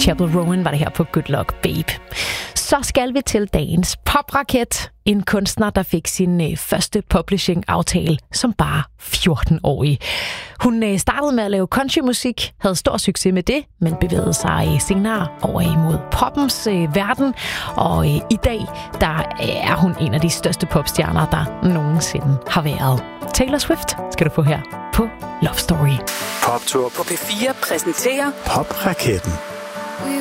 Chapel Rowan var det her på Good Luck Babe. Så skal vi til dagens popraket. En kunstner, der fik sin første publishing-aftale som bare 14-årig. Hun startede med at lave countrymusik, havde stor succes med det, men bevægede sig senere over imod poppens verden. Og i dag, der er hun en af de største popstjerner, der nogensinde har været. Taylor Swift skal du få her på Love Story. Poptur på P4 præsenterer Popraketten.